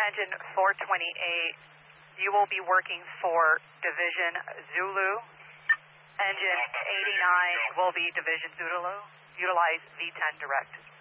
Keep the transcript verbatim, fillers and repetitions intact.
engine four twenty-eight, you will be working for Division Zulu. Engine eighty-nine will be Division Zulu. Utilize V ten direct.